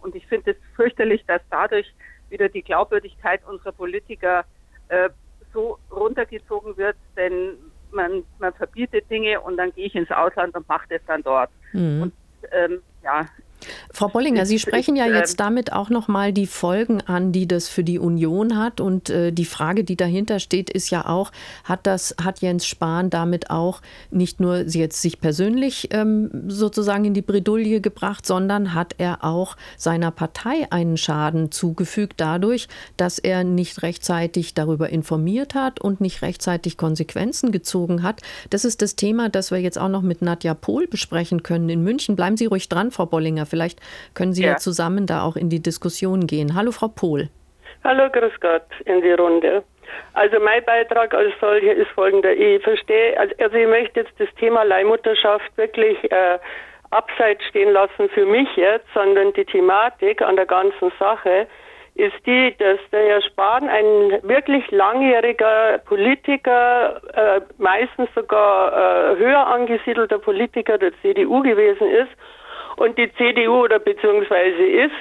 Und ich finde es fürchterlich, dass dadurch wieder die Glaubwürdigkeit unserer Politiker so runtergezogen wird, denn man verbietet Dinge und dann gehe ich ins Ausland und mache das dann dort. Und ja. Frau Bollinger, Sie sprechen ja jetzt damit auch nochmal die Folgen an, die das für die Union hat. Und die Frage, die dahinter steht, ist ja auch, hat Jens Spahn damit auch nicht nur jetzt sich persönlich sozusagen in die Bredouille gebracht, sondern hat er auch seiner Partei einen Schaden zugefügt dadurch, dass er nicht rechtzeitig darüber informiert hat und nicht rechtzeitig Konsequenzen gezogen hat. Das ist das Thema, das wir jetzt auch noch mit Nadja Pohl besprechen können in München. Bleiben Sie ruhig dran, Frau Bollinger. Vielleicht können Sie ja zusammen da auch in die Diskussion gehen. Hallo, Frau Pohl. Hallo, grüß Gott in die Runde. Also mein Beitrag als solcher ist folgender. Ich verstehe, also ich möchte jetzt das Thema Leihmutterschaft wirklich abseits stehen lassen für mich jetzt, sondern die Thematik an der ganzen Sache ist die, dass der Herr Spahn ein wirklich langjähriger Politiker, meistens sogar höher angesiedelter Politiker der CDU gewesen ist. Und die CDU oder beziehungsweise ist,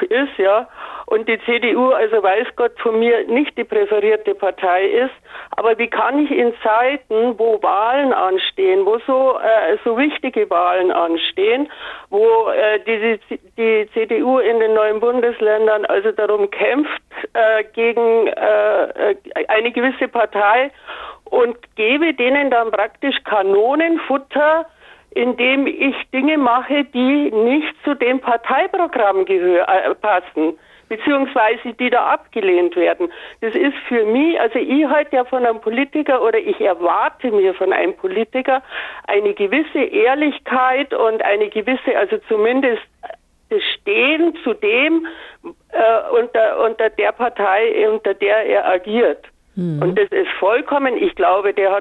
und die CDU, also weiß Gott von mir, nicht die präferierte Partei ist. Aber wie kann ich in Zeiten, wo Wahlen anstehen, wo so wichtige Wahlen anstehen, wo die CDU in den neuen Bundesländern also darum kämpft gegen eine gewisse Partei und gebe denen dann praktisch Kanonenfutter, indem ich Dinge mache, die nicht zu dem Parteiprogramm passen, beziehungsweise die da abgelehnt werden. Das ist für mich, also ich halte ja von einem Politiker oder ich erwarte mir von einem Politiker eine gewisse Ehrlichkeit und eine gewisse, also zumindest das Stehen zu dem unter der Partei, unter der er agiert. Und das ist vollkommen, ich glaube, der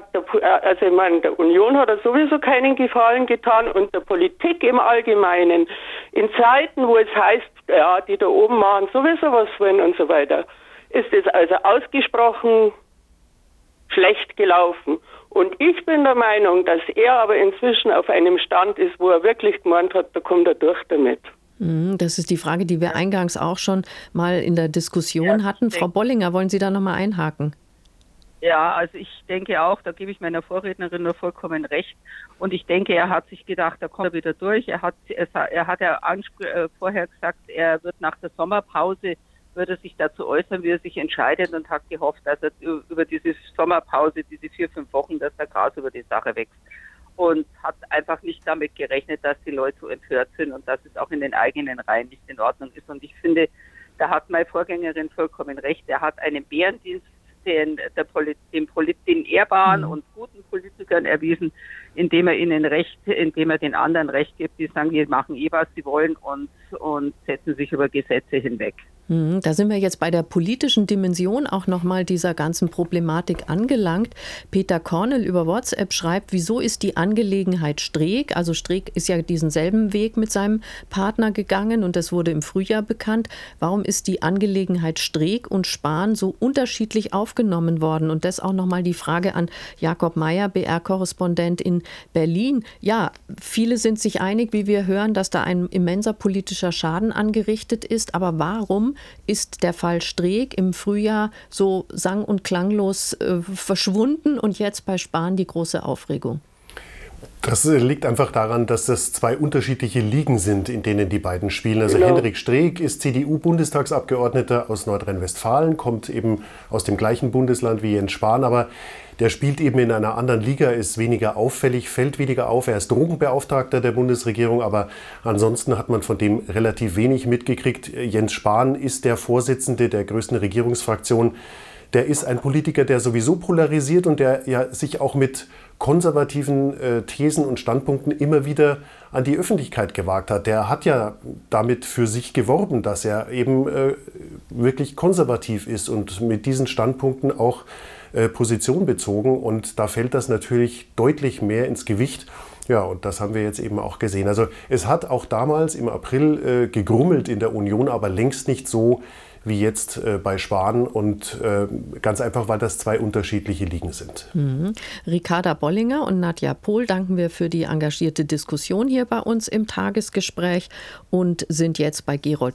Union hat er sowieso keinen Gefallen getan und der Politik im Allgemeinen. In Zeiten, wo es heißt, ja, die da oben machen sowieso was wollen und so weiter, ist es also ausgesprochen schlecht gelaufen. Und ich bin der Meinung, dass er aber inzwischen auf einem Stand ist, wo er wirklich gemeint hat, da kommt er durch damit. Das ist die Frage, die wir eingangs auch schon mal in der Diskussion hatten. Frau Bollinger, wollen Sie da nochmal einhaken? Ja, also ich denke auch, da gebe ich meiner Vorrednerin nur vollkommen recht. Und ich denke, er hat sich gedacht, da kommt er wieder durch. Er hat ja vorher gesagt, er wird nach der Sommerpause, würde sich dazu äußern, wie er sich entscheidet und hat gehofft, dass er über diese Sommerpause, diese 4-5 Wochen, dass der Gras über die Sache wächst. Und hat einfach nicht damit gerechnet, dass die Leute so empört sind und dass es auch in den eigenen Reihen nicht in Ordnung ist. Und ich finde, da hat meine Vorgängerin vollkommen recht. Er hat einen Bärendienst den ehrbaren und guten Politikern erwiesen, indem er den anderen Recht gibt, die sagen, die machen was sie wollen und setzen sich über Gesetze hinweg. Da sind wir jetzt bei der politischen Dimension auch nochmal dieser ganzen Problematik angelangt. Peter Kornel über WhatsApp schreibt, wieso ist die Angelegenheit Streeck, also Streeck ist ja diesen selben Weg mit seinem Partner gegangen und das wurde im Frühjahr bekannt, warum ist die Angelegenheit Streeck und Spahn so unterschiedlich aufgenommen worden? Und das auch nochmal die Frage an Jakob Mayer, BR-Korrespondent in Berlin. Ja, viele sind sich einig, wie wir hören, dass da ein immenser politischer Schaden angerichtet ist, aber warum ist der Fall Streeck im Frühjahr so sang- und klanglos verschwunden und jetzt bei Spahn die große Aufregung? Das liegt einfach daran, dass das zwei unterschiedliche Ligen sind, in denen die beiden spielen. Also Henrik Streeck ist CDU-Bundestagsabgeordneter aus Nordrhein-Westfalen, kommt eben aus dem gleichen Bundesland wie Jens Spahn, aber der spielt eben in einer anderen Liga, ist weniger auffällig, fällt weniger auf. Er ist Drogenbeauftragter der Bundesregierung, aber ansonsten hat man von dem relativ wenig mitgekriegt. Jens Spahn ist der Vorsitzende der größten Regierungsfraktion. Der ist ein Politiker, der sowieso polarisiert und der ja sich auch mit konservativen Thesen und Standpunkten immer wieder an die Öffentlichkeit gewagt hat. Der hat ja damit für sich geworben, dass er eben wirklich konservativ ist und mit diesen Standpunkten auch Position bezogen. Und da fällt das natürlich deutlich mehr ins Gewicht. Ja, und das haben wir jetzt eben auch gesehen. Also es hat auch damals im April gegrummelt in der Union, aber längst nicht so wie jetzt bei Spahn und ganz einfach, weil das zwei unterschiedliche Ligen sind. Ricarda Bollinger und Nadja Pohl danken wir für die engagierte Diskussion hier bei uns im Tagesgespräch und sind jetzt bei Gerold